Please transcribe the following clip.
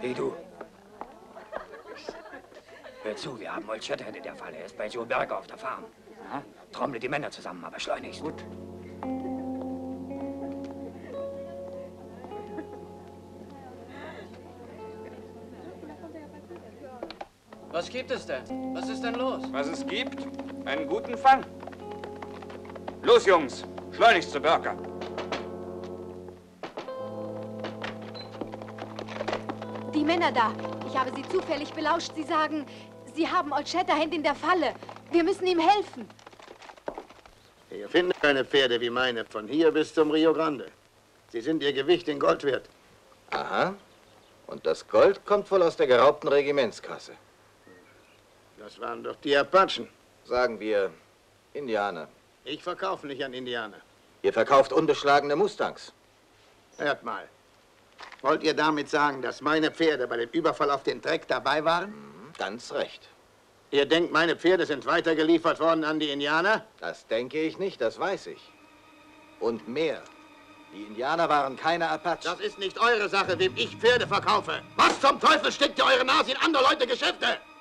Hey, du. Hör zu, wir haben Old Shatterhand in der Falle. Er ist bei Joe Berger auf der Farm. Ja? Trommle die Männer zusammen, aber schleunigst. Gut. Was gibt es denn? Was ist denn los? Was es gibt? Einen guten Fang. Los, Jungs, schleunigst zu Berger. Die Männer da. Ich habe sie zufällig belauscht. Sie sagen, sie haben Old Shatterhand in der Falle. Wir müssen ihm helfen. Ihr findet keine Pferde wie meine, von hier bis zum Rio Grande. Sie sind ihr Gewicht in Gold wert. Aha. Und das Gold kommt wohl aus der geraubten Regimentskasse. Das waren doch die Apachen. Sagen wir Indianer. Ich verkaufe nicht an Indianer. Ihr verkauft unbeschlagene Mustangs. Hört mal. Wollt ihr damit sagen, dass meine Pferde bei dem Überfall auf den Dreck dabei waren? Ganz recht. Ihr denkt, meine Pferde sind weitergeliefert worden an die Indianer? Das denke ich nicht, das weiß ich. Und mehr. Die Indianer waren keine Apachen. Das ist nicht eure Sache, wem ich Pferde verkaufe. Was zum Teufel steckt ihr eure Nase in andere Leute Geschäfte?